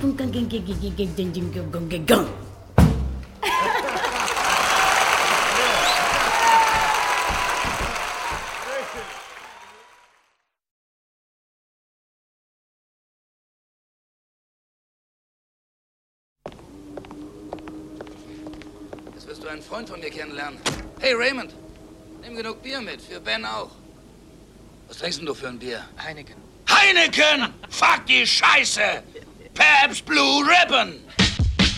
Jetzt wirst du einen Freund von mir kennenlernen. Hey, Raymond, nimm genug Bier mit, für Ben auch. Was trinkst denn du für ein Bier? Heineken. Heineken! Fuck die Scheiße! Pabst Blue Ribbon!